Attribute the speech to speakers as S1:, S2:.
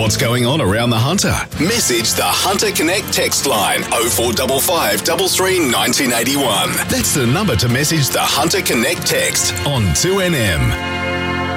S1: what's going on around the Hunter? Message the Hunter Connect text line 0455 33 1981. That's the number to message the Hunter Connect text on 2NM.